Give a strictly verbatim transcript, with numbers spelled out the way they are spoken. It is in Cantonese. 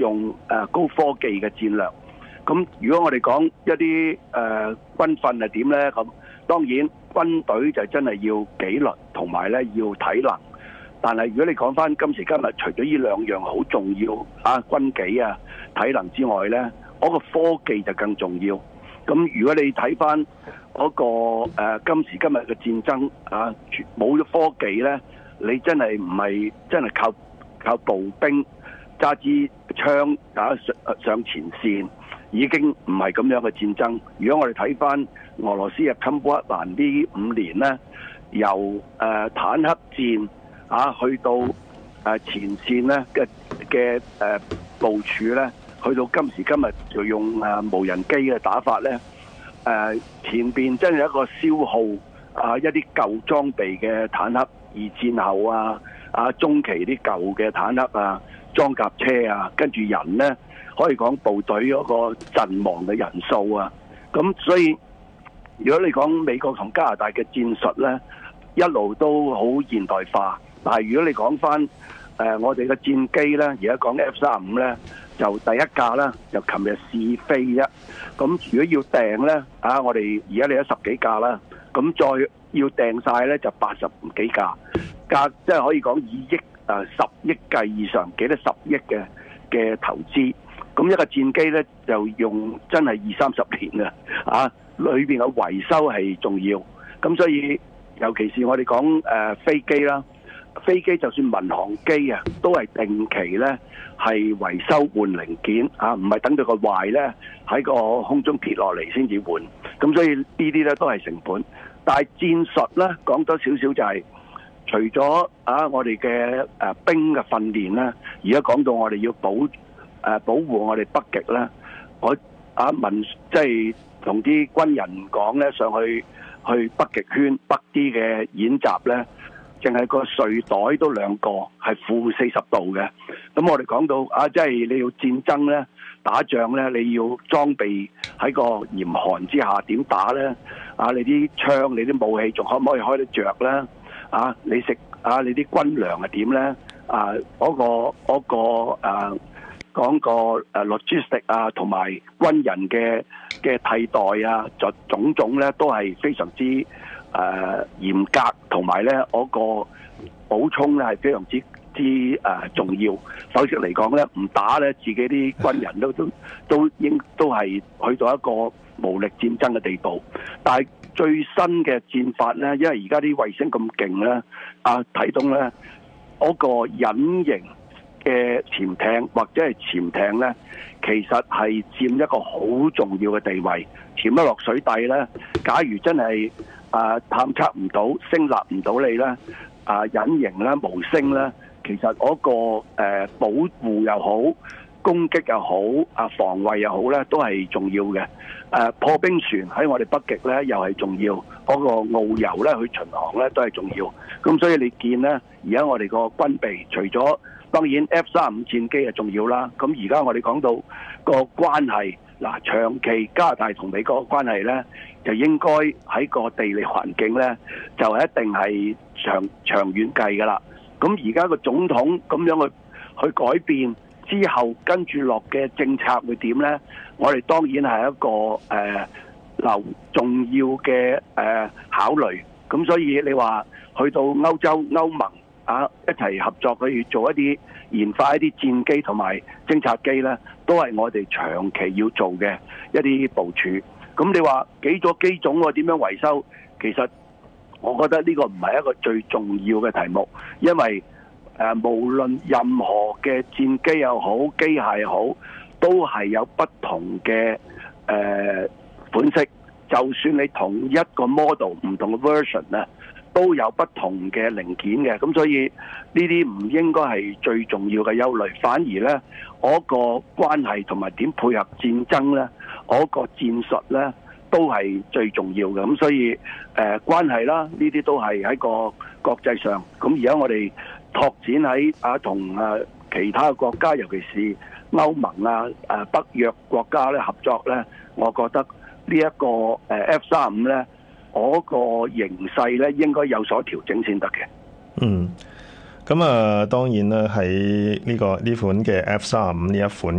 用誒高科技嘅戰略。咁如果我哋講一啲誒、呃、軍訓係點呢？咁當然軍隊就真係要紀律同埋咧要體能。但係如果你講翻今時今日，除咗呢兩樣好重要啊軍紀啊體能之外呢，嗰、那個科技就更重要。咁如果你睇翻嗰個、呃、今時今日嘅戰爭啊，冇咗科技呢，你真係唔係真係靠靠步兵揸支槍打上上前線。已經唔係咁樣嘅戰爭。如果我哋睇翻俄羅斯嘅侵烏克蘭呢五年呢，由誒、呃、坦克戰啊去到誒、呃、前線咧嘅嘅誒部署咧，去到今時今日就用誒、呃、無人機嘅打法咧，誒、呃、前邊真係一個消耗啊一啲舊裝備嘅坦克，二戰後啊啊中期啲舊嘅坦克啊裝甲車啊，跟住人咧。可以講部隊嗰個陣亡嘅人數啊，咁所以如果你講美國同加拿大嘅戰術呢，一路都好現代化。但係如果你講翻誒我哋嘅戰機呢，而家講 F 三十五呢，就第一架呢，就琴日試飛啫。咁如果要訂呢，啊，我哋而家你有十幾架啦，咁再要訂晒呢，就八十幾架，架即係可以講以億誒十億計以上，幾多十億嘅嘅投資。咁一個戰機咧就用真係二三十年啊！啊，裏邊嘅維修係重要。咁所以尤其是我哋講誒飛機啦，飛機就算民航機啊，都係定期咧係維修換零件啊，唔係等到個壞咧喺個空中跌落嚟先至換。咁所以呢啲咧都係成本。但係戰術咧講多少少就係、是、除咗啊我哋嘅誒兵嘅訓練咧，而家講到我哋要保。誒保護我哋北極咧，我啊民即係同啲軍人講咧，上去去北極圈北啲嘅演習咧，淨係個睡袋都兩個係負四十度嘅。咁我哋講到啊，即係你要戰爭咧，打仗咧，你要裝備喺個嚴寒之下點打咧？啊，你啲槍、你啲武器仲可唔可以開得着咧？啊，你食啊，你啲軍糧係點咧？啊，嗰個嗰個啊〜講個誒 logistic 啊，同埋軍人嘅嘅替代啊，就種種咧都係非常之誒、呃、嚴格，同埋咧嗰個補充咧係非常之之誒、呃、重要。否則嚟講咧，唔打咧，自己啲軍人都都都應都係去到一個無力戰爭嘅地步。但係最新嘅戰法咧，因為而家啲衛星咁勁咧，啊睇到咧嗰個隱形嘅潛艇或者係潛艇呢，其實係佔一個好重要嘅地位。潛咗落水底呢，假如真係啊探測唔到、聲納唔到你呢，啊隱形啦、無聲啦，其實嗰、那個誒、呃、保護又好、攻擊又好、啊防衛又好呢，都係重要嘅。誒、啊、破冰船喺我哋北極呢，又係重要，嗰、那個澳遊呢，去巡航呢，都係重要。咁所以你見呢，而家我哋個軍備除咗當然 F 三十五戰機係重要啦，咁而家我哋講到個關係，嗱長期加拿大同美國嘅關係呢，就應該喺個地理環境呢，就一定係長長遠計㗎啦。咁而家個總統咁樣去去改變之後，跟住落嘅政策會點呢？我哋當然係一個誒留、呃、重要嘅誒、呃、考慮。咁所以你話去到歐洲歐盟。啊！一齊合作去做一啲研發一啲戰機同埋偵察機呢，都係我哋長期要做嘅一啲部署。咁你話幾咗機種喎？點樣維修？其實我覺得呢個唔係一個最重要嘅題目，因為誒、呃、無論任何嘅戰機又好、機械又好，都係有不同嘅誒、呃、款式。就算你同一個 model 唔同嘅 version 咧，都有不同嘅零件嘅，咁所以呢啲唔應該係最重要嘅憂慮，反而呢，嗰個關係同埋點配合戰爭呢，嗰個戰術呢，都係最重要嘅。咁所以誒、呃、關係啦，呢啲都係喺個國際上。咁而家我哋拓展喺啊同啊其他嘅國家，尤其是歐盟啊、誒北約國家咧合作呢，我覺得呢一個誒 F 三十五呢。嗰個形勢咧應該有所調整先得嘅。 嗯，咁啊，當然啦，喺呢個呢款嘅 F 三十五呢一款。